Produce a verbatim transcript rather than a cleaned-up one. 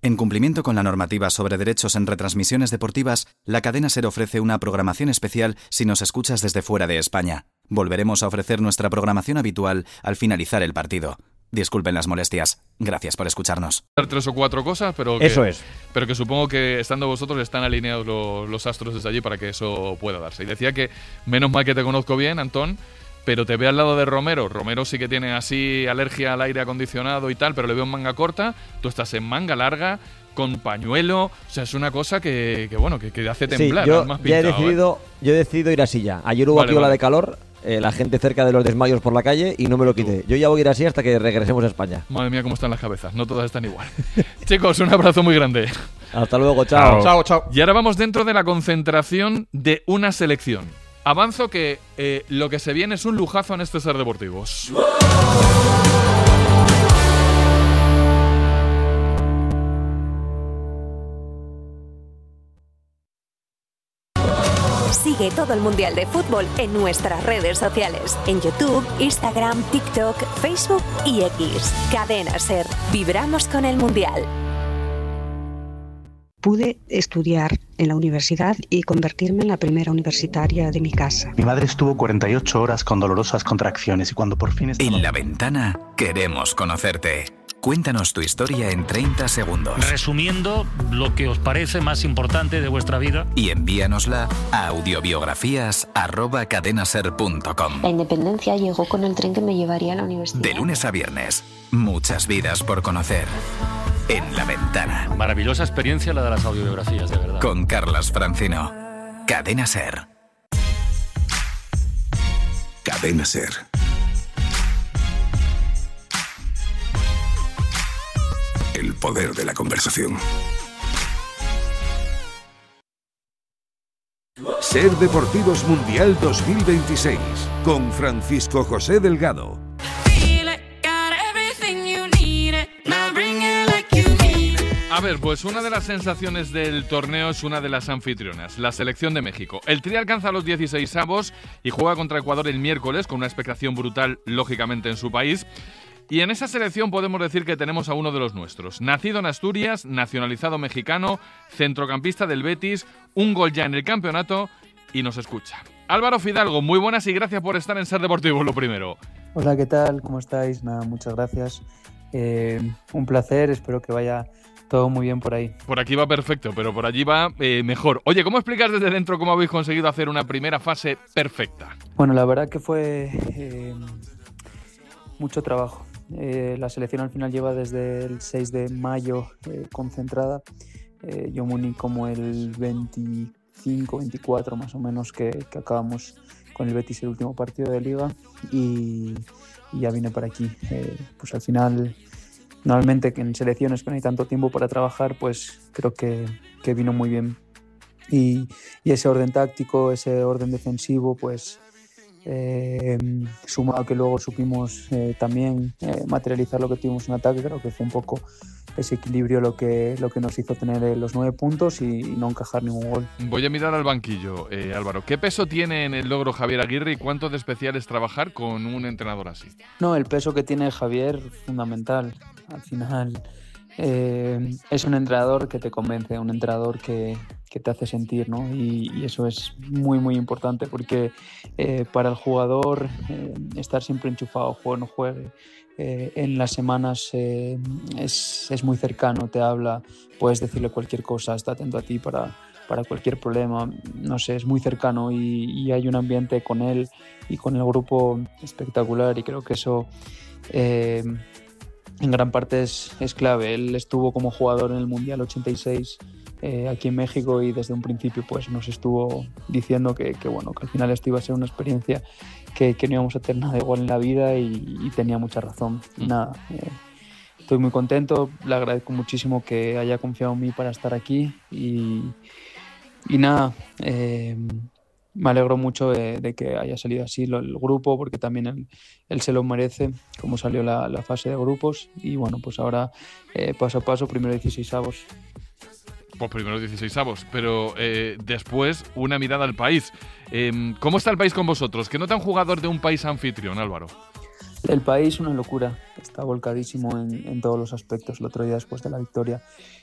En cumplimiento con la normativa sobre derechos en retransmisiones deportivas, la cadena SER ofrece una programación especial si nos escuchas desde fuera de España. Volveremos a ofrecer nuestra programación habitual al finalizar el partido. Disculpen las molestias. Gracias por escucharnos. Tres o cuatro cosas, pero que, eso es. Pero que supongo que estando vosotros están alineados los, los astros desde allí para que eso pueda darse. Y decía que menos mal que te conozco bien, Antón, pero te veo al lado de Romero. Romero sí que tiene así alergia al aire acondicionado y tal, pero le veo en manga corta. Tú estás en manga larga, con pañuelo. O sea, es una cosa que, que bueno, que, que hace temblar. Sí, yo más ya pintado, he decidido, ¿eh? yo he decidido ir así ya. Ayer hubo vale, aquí ola vale. de calor. Eh, la gente cerca de los desmayos por la calle y no me lo quité. Yo ya voy a ir así hasta que regresemos a España. Madre mía, cómo están las cabezas. No todas están igual. Chicos, un abrazo muy grande. Hasta luego, chao. Chao, chao. Y ahora vamos dentro de la concentración de una selección. Avanzo que eh, lo que se viene es un lujazo en este Ser Deportivos. Sigue todo el Mundial de Fútbol en nuestras redes sociales. En YouTube, Instagram, TikTok, Facebook y X. Cadena SER. Vibramos con el Mundial. Pude estudiar en la universidad y convertirme en la primera universitaria de mi casa. Mi madre estuvo cuarenta y ocho horas con dolorosas contracciones y cuando por fin estaba... En La Ventana queremos conocerte. Cuéntanos tu historia en treinta segundos. Resumiendo lo que os parece más importante de vuestra vida. Y envíanosla a audiobiografías arroba cadenaser punto com. La independencia llegó con el tren que me llevaría a la universidad. De lunes a viernes, muchas vidas por conocer. En La Ventana. Maravillosa experiencia la de las audiobiografías, de verdad. Con Carlas Francino. Cadena SER. Cadena SER. El poder de la conversación. SER Deportivos Mundial dos mil veintiséis con Francisco José Delgado. A ver, pues una de las sensaciones del torneo es una de las anfitrionas, la selección de México. El Tri alcanza los dieciseisavos y juega contra Ecuador el miércoles con una expectación brutal, lógicamente, en su país. Y en esa selección podemos decir que tenemos a uno de los nuestros. Nacido en Asturias, nacionalizado mexicano, centrocampista del Betis, un gol ya en el campeonato y nos escucha. Álvaro Fidalgo, muy buenas y gracias por estar en Ser Deportivo, lo primero. Hola, ¿qué tal? ¿Cómo estáis? Nada, muchas gracias. Eh, un placer, espero que vaya todo muy bien por ahí. Por aquí va perfecto, pero por allí va eh, mejor. Oye, ¿cómo explicas desde dentro cómo habéis conseguido hacer una primera fase perfecta? Bueno, la verdad que fue eh, mucho trabajo. Eh, la selección al final lleva desde el seis de mayo eh, concentrada. Eh, yo me uní como el veinticinco, veinticuatro más o menos que, que acabamos con el Betis el último partido de Liga y, y ya vine para aquí. Eh, pues al final, normalmente en selecciones que no hay tanto tiempo para trabajar, pues creo que, que vino muy bien. Y, y ese orden táctico, ese orden defensivo, pues Eh, sumado que luego supimos eh, también eh, materializar lo que tuvimos en ataque, creo que fue un poco ese equilibrio lo que, lo que nos hizo tener eh, los nueve puntos y, y no encajar ningún gol. Voy a mirar al banquillo, eh, Álvaro. ¿Qué peso tiene en el logro Javier Aguirre y cuánto de especial es trabajar con un entrenador así? No, el peso que tiene Javier, fundamental. Al final eh, es un entrenador que te convence, un entrenador que, que te hace sentir, ¿no? Y, y eso es muy, muy importante porque eh, para el jugador eh, estar siempre enchufado, juegue o no juegue, eh, en las semanas eh, es, es muy cercano, te habla, puedes decirle cualquier cosa, está atento a ti para, para cualquier problema, no sé, es muy cercano y, y hay un ambiente con él y con el grupo espectacular y creo que eso eh, en gran parte es, es clave. Él estuvo como jugador en el Mundial ochenta y seis eh, aquí en México y desde un principio pues nos estuvo diciendo que, que, bueno, que al final esto iba a ser una experiencia que, que no íbamos a tener nada igual en la vida y, y tenía mucha razón. Y nada, eh, estoy muy contento, le agradezco muchísimo que haya confiado en mí para estar aquí y, y nada, eh, me alegro mucho de, de que haya salido así el, el grupo porque también él, él se lo merece como salió la, la fase de grupos y bueno, pues ahora eh, paso a paso, primero dieciseisavos. Pues primero dieciseisavos, pero eh, después una mirada al país. Eh, ¿Cómo está el país con vosotros? ¿Qué nota un jugador de un país anfitrión, Álvaro? El país, una locura. Está volcadísimo en, en todos los aspectos. El otro día, después de la victoria,